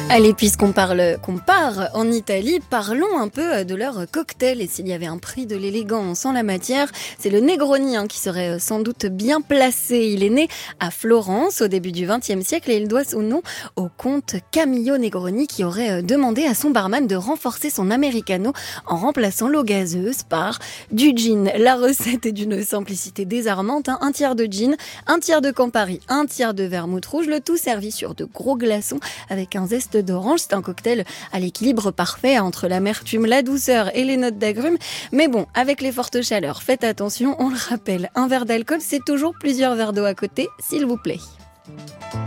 Allez, puisqu'on part en Italie, parlons un peu de leur cocktail. Et s'il y avait un prix de l'élégance en la matière, c'est le Negroni qui serait sans doute bien placé. Il est né à Florence au début du XXe siècle et il doit son nom au comte Camillo Negroni qui aurait demandé à son barman de renforcer son americano en remplaçant l'eau gazeuse par du gin. La recette est d'une simplicité désarmante. Un tiers de gin, un tiers de Campari, un tiers de vermouth rouge, le tout servi sur de gros glaçons avec un zeste d'orange. C'est un cocktail à l'équilibre parfait entre l'amertume, la douceur et les notes d'agrumes. Mais bon, avec les fortes chaleurs, faites attention, on le rappelle, un verre d'alcool, c'est toujours plusieurs verres d'eau à côté, s'il vous plaît.